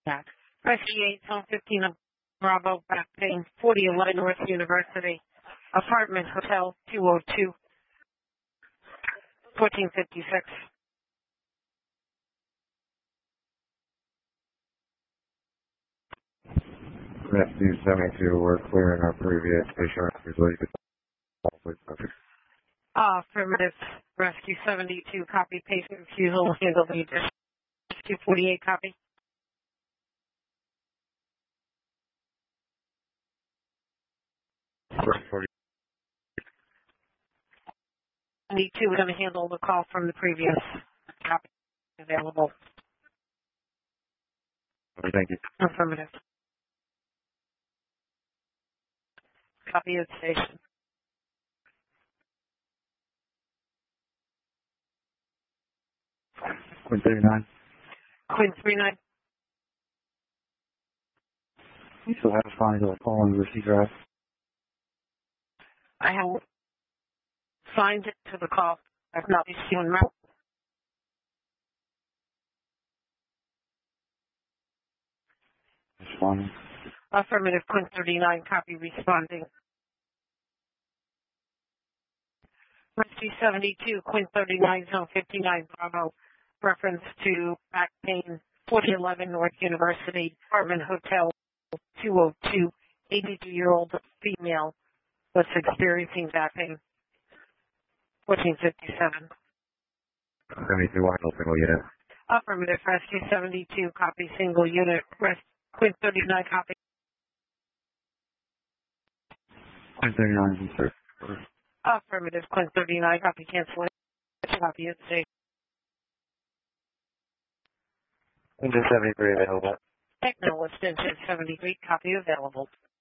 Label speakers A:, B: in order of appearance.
A: Back. Rescue 8, Zone 15 of Bravo, back paying 4011 North University, apartment, hotel 202, 1456.
B: Rescue 72, we're clearing our previous patient.
A: Affirmative. Rescue 72, copy, patient refusal, handle the addition. Rescue 48, copy.
B: Rescue
A: 72 is going to handle the call from the previous copy available.
B: Thank you.
A: Affirmative. Copy of the station.
B: Quinn 39.
A: Quinn 39.
B: You still have to find a call on the receiver.
A: I have signed it to the call. I've not received one.
B: Responding.
A: Affirmative. Quinn 39, copy, responding. Rescue 72, Quinn 39, Zone 59, Bravo. Reference to back pain, 4011 North University, apartment, hotel 202, 82-year-old female was experiencing back pain, 1457.
B: 72, I don't single unit.
A: Affirmative. Rescue 72, copy, single unit. Quinn 39, copy.
B: Quinn 39 is insert.
A: Affirmative. Quinn 39, copy, cancellation. Copy of the station.
B: Engine 73 available.
A: Technical extension 73, copy available.